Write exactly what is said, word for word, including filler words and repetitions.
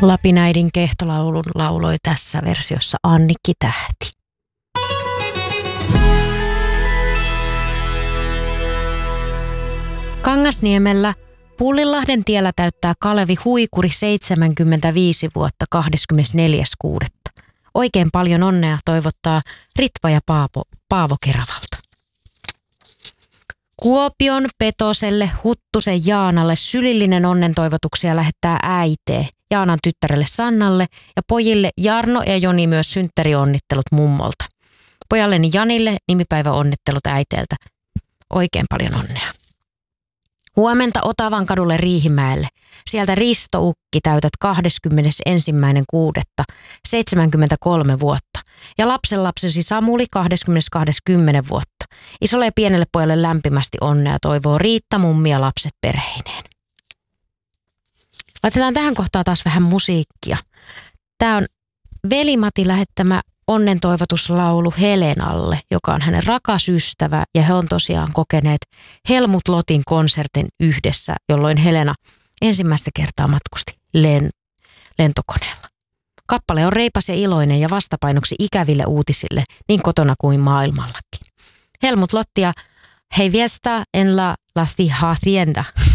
Lapinäidin kehtolaulun lauloi tässä versiossa Annikki Tähti. Kangasniemellä Pullinlahden tiellä täyttää Kalevi Huikuri seitsemänkymmentäviisi vuotta kahdeskymmenesneljäs kuudetta Oikein paljon onnea toivottaa Ritva ja Paavo, Paavo Keravalta. Kuopion Petoselle Huttusen Jaanalle sylillinen onnentoivotuksia lähettää äitee Jaanan tyttärelle Sannalle ja pojille Jarno ja Joni myös synttärionnittelut mummolta. Pojalleni Janille nimipäiväonnittelut äiteeltä. Oikein paljon onnea. Huomenta Otavan kadulle Riihimäelle. Sieltä Risto Ukki täytät kahdeskymmenesensimmäinen kuudetta seitsemänkymmentäkolme vuotta. Ja lapsenlapsesi Samuli kahdeskymmenestoinen kymmenettä vuotta. Isolle ja pienelle pojalle lämpimästi onnea toivoo Riitta, mummi ja lapset perheineen. Laitetaan tähän kohtaan taas vähän musiikkia. Tämä on Veli-Mati lähettämä onnentoivotuslaulu Helenalle, joka on hänen rakas ystävä, ja he on tosiaan kokeneet Helmut Lotin konsertin yhdessä, jolloin Helena ensimmäistä kertaa matkusti len- lentokoneella. Kappale on reipas ja iloinen ja vastapainoksi ikäville uutisille niin kotona kuin maailmallakin. Helmut Lottia, hei viesta en la la hacienda.